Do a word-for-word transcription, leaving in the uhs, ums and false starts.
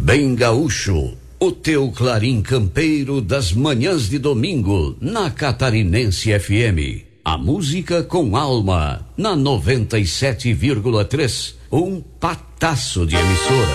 Bem Gaúcho, o teu clarim campeiro das manhãs de domingo, na Catarinense F M. A música com alma, na noventa e sete vírgula três. Um pataço de emissora.